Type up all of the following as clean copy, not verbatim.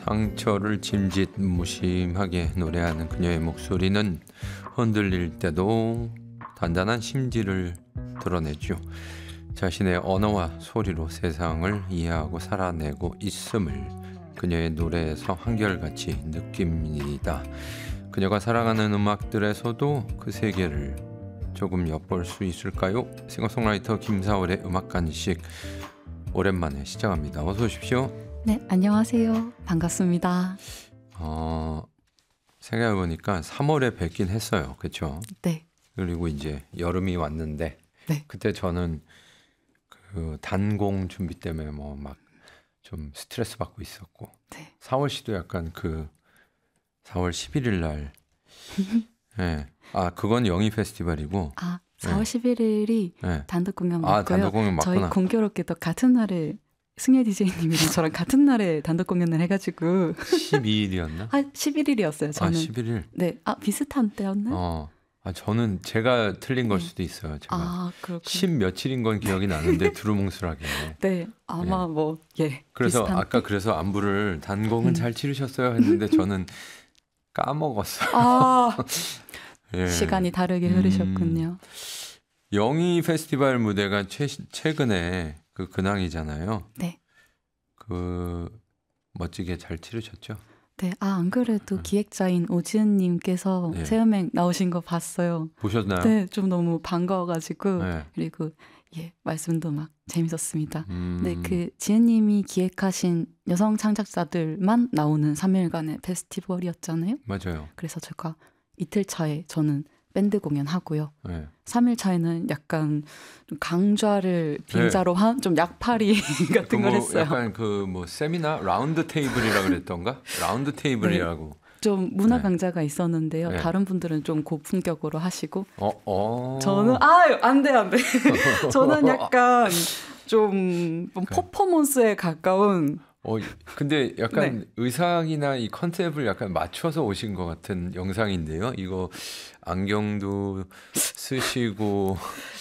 상처를 짐짓 무심하게 노래하는 그녀의 목소리는 흔들릴 때도 단단한 심지를 드러내죠. 자신의 언어와 소리로 세상을 이해하고 살아내고 있음을 그녀의 노래에서 한결같이 느낍니다. 그녀가 사랑하는 음악들에서도 그 세계를 조금 엿볼 수 있을까요? 싱어송라이터 김사월의 음악 간식 오랜만에 시작합니다. 어서 오십시오. 네, 안녕하세요. 반갑습니다. 생각해보니까 3월에 뵙긴 했어요. 그렇죠? 네. 그리고 이제 여름이 왔는데 네. 그때 저는 그 단공 준비 때문에 뭐 막 좀 스트레스 받고 있었고 네. 4월 씨도 약간 그 4월 11일 날 네. 그건 영희 페스티벌이고 4월 11일이 네. 단독 공연 맞고요. 단독 공연 맞구나. 저희 공교롭게도 같은 날에 승혜 DJ님이랑 저랑 같은 날에 단독 공연을 해가지고 12일이었나? 11일이었어요. 저는. 11일? 네. 비슷한 때였나요? 저는 제가 틀린 걸 수도 있어요. 제가 그렇군요. 10 며칠인 건 기억이 나는데 두루뭉술하게. 네, 아마 그래서 비슷한 아까 그래서 안부를 단공은 잘 치르셨어요 했는데 저는 까먹었어요. 예. 시간이 다르게 흐르셨군요. 영희 페스티벌 무대가 최근에 그 근황이잖아요. 네. 그 멋지게 잘 치르셨죠? 네, 안 그래도 기획자인 오지은님께서 네. 새음악 나오신 거 봤어요. 보셨나요? 네, 좀 너무 반가워가지고 네. 그리고 말씀도 막 재밌었습니다. 네, 그 지은님이 기획하신 여성 창작자들만 나오는 3일간의 페스티벌이었잖아요. 맞아요. 그래서 제가 이틀 차에 저는 밴드 공연하고요. 네. 3일 차에는 약간 좀 강좌를 빈자로 한 좀 약팔이 같은 걸 했어요. 약간 그 뭐 세미나 라운드 테이블이라 그랬던가? 라운드 테이블이라고. 네, 좀 문화 강좌가 있었는데요. 네. 다른 분들은 좀 고품격으로 하시고 저는 안 돼. 저는 약간 좀 퍼포먼스에 가까운 근데 약간 네. 의상이나 이 컨셉을 약간 맞춰서 오신 것 같은 영상인데요. 이거 안경도 쓰시고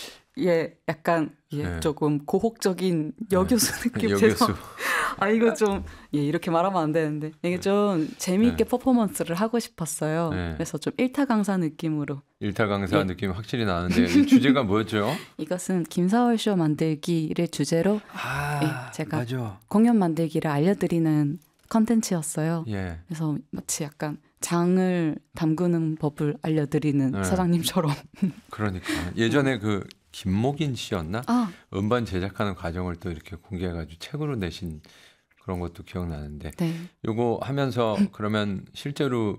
약간 네. 조금 고혹적인 여교수 느낌. 여교수. 이거 좀 이렇게 말하면 안 되는데 이게 좀 재미있게 퍼포먼스를 하고 싶었어요. 그래서 좀 일타 강사 느낌으로. 일타 강사 느낌 확실히 나는데 이 주제가 뭐였죠? 이것은 김사월 쇼 만들기를 주제로 제가 맞아. 공연 만들기를 알려드리는 컨텐츠였어요. 예. 그래서 마치 약간 장을 담그는 법을 알려드리는 사장님처럼. 그러니까 예전에 그 김목인 씨였나? 음반 제작하는 과정을 또 이렇게 공개해가지고 책으로 내신 그런 것도 기억나는데 요거 하면서 그러면 실제로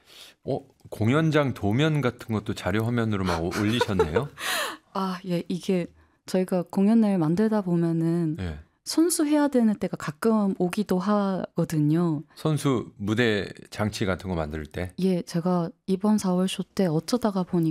공연장 도면 같은 것도 자료 화면으로 막 올리셨네요? 이게 저희가 공연을 만들다 보면은 선수해야 되는 때가 가끔 오기도 하거든요. 선수 무대 장치 같은 거 만들 때? 제가 이번 4월 쇼 때 어쩌다가 보니까